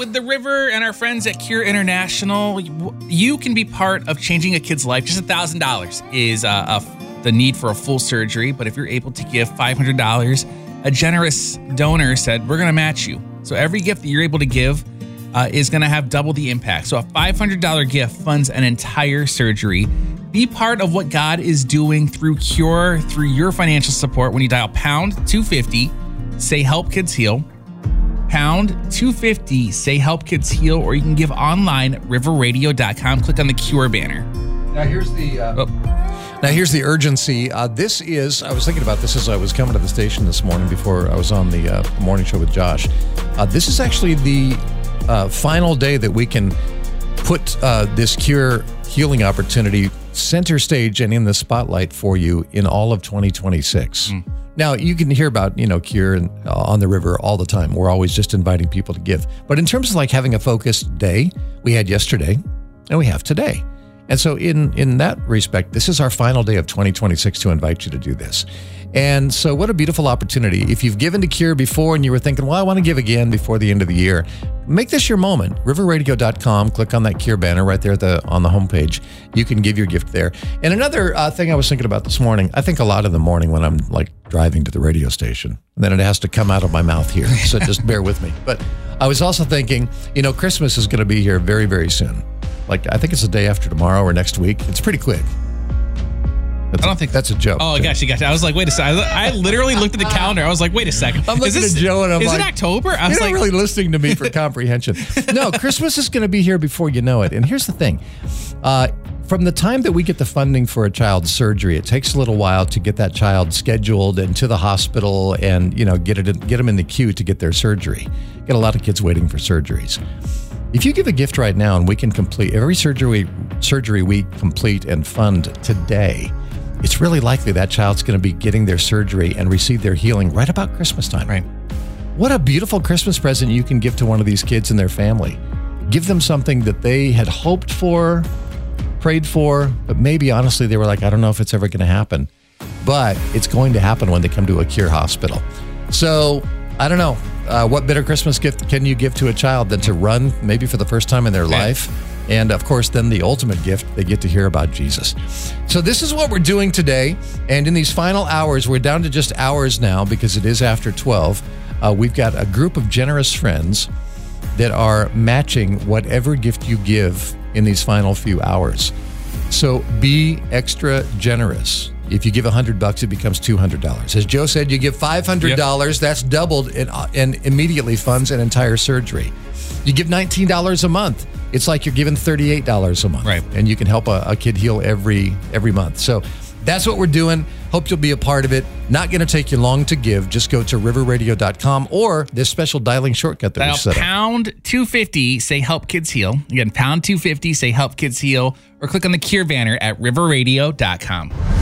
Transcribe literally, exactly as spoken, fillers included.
the River and our friends at Cure International, you can be part of changing a kid's life. Just one thousand dollars is uh, a, the need for a full surgery. But if you're able to give five hundred dollars, a generous donor said, we're going to match you. So every gift that you're able to give uh, is going to have double the impact. So a five hundred dollars gift funds an entire surgery. Be part of what God is doing through Cure, through your financial support when you dial pound two fifty, say help kids heal. Pound two fifty, say help kids heal, or you can give online at river radio dot com. Click on the Cure banner. Now here's the uh, oh. now here's the urgency. Uh, this is, I was thinking about this as I was coming to the station this morning before I was on the uh, morning show with Josh. Uh, this is actually the uh, final day that we can put uh, this Cure healing opportunity center stage and in the spotlight for you in all of twenty twenty-six. Mm. Now, you can hear about, you know, Cure and, uh, on the River all the time. We're always just inviting people to give. But in terms of like having a focused day, we had yesterday and we have today. And so in, in that respect, this is our final day of twenty twenty-six to invite you to do this. And so what a beautiful opportunity. If you've given to Cure before and you were thinking, well, I want to give again before the end of the year, make this your moment. river radio dot com, click on that Cure banner right there at the, on the homepage. You can give your gift there. And another uh, thing I was thinking about this morning, I think a lot in the morning when I'm like driving to the radio station, and then it has to come out of my mouth here. So just bear with me. But I was also thinking, you know, Christmas is going to be here very, very soon. Like, I think it's the day after tomorrow or next week. It's pretty quick. That's I don't a, think that's a joke. Oh, gotcha, gotcha. I was like, wait a second. I literally looked at the calendar. I was like, wait a second. I'm looking is this, at Joe and I'm is like, it October? I was you're like, not really listening to me for comprehension. No, Christmas is going to be here before you know it. And here's the thing. Uh, from the time that we get the funding for a child's surgery, it takes a little while to get that child scheduled and to the hospital and, you know, get it get them in the queue to get their surgery. Get a lot of kids waiting for surgeries. If you give a gift right now and we can complete every surgery surgery we complete and fund today, it's really likely that child's going to be getting their surgery and receive their healing right about Christmas time. Right. What a beautiful Christmas present you can give to one of these kids and their family. Give them something that they had hoped for, prayed for, but maybe honestly they were like, I don't know if it's ever going to happen. But it's going to happen when they come to a Cure hospital. So, I don't know. Uh, what better Christmas gift can you give to a child than to run maybe for the first time in their yeah. life? And of course, then the ultimate gift, they get to hear about Jesus. So this is what we're doing today. And in these final hours, we're down to just hours now because it is after twelve. Uh, we've got a group of generous friends that are matching whatever gift you give in these final few hours. So be extra generous. If you give one hundred bucks, it becomes two hundred dollars. As Joe said, you give five hundred dollars, yep. That's doubled and, and immediately funds an entire surgery. You give nineteen dollars a month. It's like you're giving thirty-eight dollars a month. Right. And you can help a, a kid heal every every month. So that's what we're doing. Hope you'll be a part of it. Not going to take you long to give. Just go to river radio dot com or this special dialing shortcut that Dial we set up. pound two fifty, say help kids heal. Again, pound two fifty, say help kids heal, or click on the Cure banner at river radio dot com.